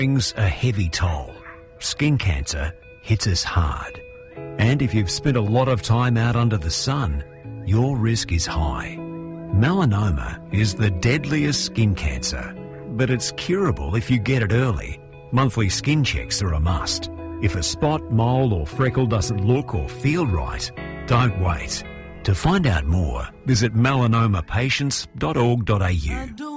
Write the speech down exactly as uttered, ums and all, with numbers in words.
brings a heavy toll. Skin cancer hits us hard. And if you've spent a lot of time out under the sun, your risk is high. Melanoma is the deadliest skin cancer, but it's curable if you get it early. Monthly skin checks are a must. If a spot, mole or freckle doesn't look or feel right, don't wait. To find out more, visit melanoma patients dot org dot a u.